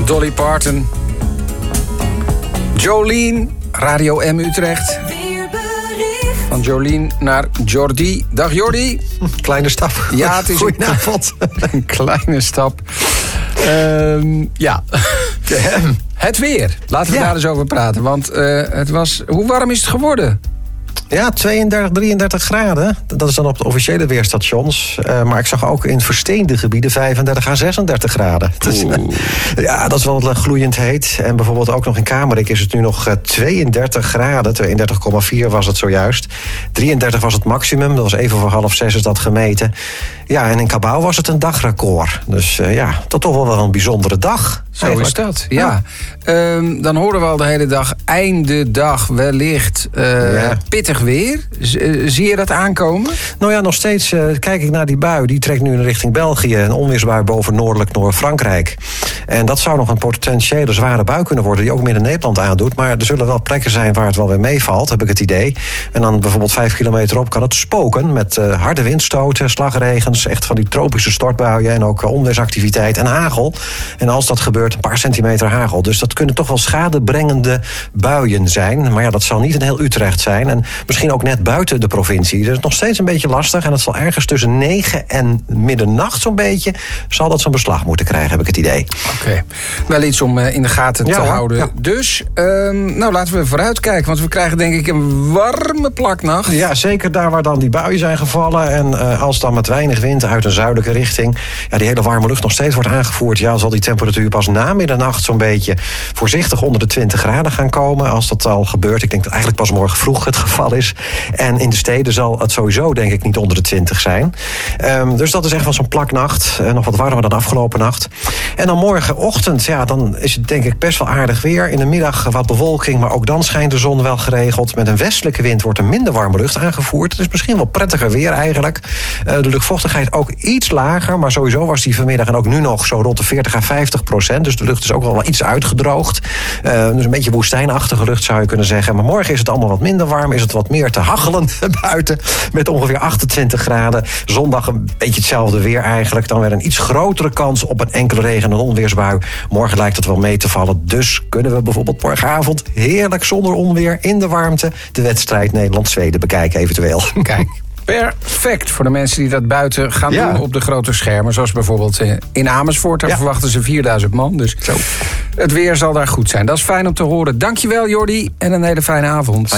Dolly Parton. Jolien, Radio M Utrecht. Van Jolien naar Jordi. Dag Jordi. Kleine stap. Ja, het is Goedenavond. een kleine stap. Ja. Het weer. Laten we daar eens over praten. Want het was... Hoe warm is het geworden? Ja, 32, 33 graden. Dat is dan op de officiële weerstations. Maar ik zag ook in versteende gebieden 35 à 36 graden. Dus, ja, dat is wel gloeiend heet. En bijvoorbeeld ook nog in Kamerik is het nu nog 32 graden. 32,4 was het zojuist. 33 was het maximum. Dat was even voor 5:30 is dat gemeten. Ja, en in Cabau was het een dagrecord. Dus ja, dat toch wel een bijzondere dag. Zo eigenlijk. Is dat, ja. Dan horen we al de hele dag, einde dag wellicht pittig weer. Zie je dat aankomen? Nou ja, nog steeds kijk ik naar die bui. Die trekt nu in richting België. Een onweersbui boven noordelijk Noord-Frankrijk. En dat zou nog een potentiële zware bui kunnen worden... die ook Midden-Nederland aandoet. Maar er zullen wel plekken zijn waar het wel weer meevalt, heb ik het idee. En dan bijvoorbeeld 5 kilometer op kan het spoken... met harde windstoten, slagregens, echt van die tropische stortbuien... en ook onweersactiviteit en hagel. En als dat gebeurt, een paar centimeter hagel. Dus dat kunnen toch wel schadebrengende buien zijn. Maar ja, dat zal niet in heel Utrecht zijn. En misschien ook net buiten de provincie. Dus het is nog steeds een beetje lastig. En het zal ergens tussen 9 en middernacht zo'n beetje... zal dat zo'n beslag moeten krijgen, heb ik het idee. Oké. Wel iets om in de gaten te houden. Ja. Dus, nou laten we vooruitkijken. Want we krijgen denk ik een warme plaknacht. Ja, zeker daar waar dan die buien zijn gevallen. En als dan met weinig wind uit een zuidelijke richting... ja, die hele warme lucht nog steeds wordt aangevoerd... ja, zal die temperatuur pas na middernacht zo'n beetje... voorzichtig onder de 20 graden gaan komen. Als dat al gebeurt, ik denk dat eigenlijk pas morgen vroeg het geval is. En in de steden zal het sowieso denk ik niet onder de 20 zijn. Dus dat is echt wel zo'n plaknacht. Nog wat warmer dan de afgelopen nacht. En dan morgenochtend, ja, dan is het denk ik best wel aardig weer. In de middag wat bewolking, maar ook dan schijnt de zon wel geregeld. Met een westelijke wind wordt er minder warme lucht aangevoerd. Het is misschien wel prettiger weer eigenlijk. De luchtvochtigheid ook iets lager, maar sowieso was die vanmiddag en ook nu nog zo rond de 40 à 50%. Dus de lucht is ook wel iets uitgedroogd. Dus een beetje woestijnachtige lucht zou je kunnen zeggen. Maar morgen is het allemaal wat minder warm. Is het wat meer te hachelen buiten. Met ongeveer 28 graden. Zondag een beetje hetzelfde weer eigenlijk. Dan weer een iets grotere kans op een enkele regen- en onweersbui. Morgen lijkt het wel mee te vallen. Dus kunnen we bijvoorbeeld morgenavond heerlijk zonder onweer in de warmte de wedstrijd Nederland-Zweden bekijken eventueel. Kijk. Perfect voor de mensen die dat buiten gaan doen op de grote schermen. Zoals bijvoorbeeld in Amersfoort. Daar verwachten ze 4000 man. Dus het weer zal daar goed zijn. Dat is fijn om te horen. Dankjewel Jordi en een hele fijne avond.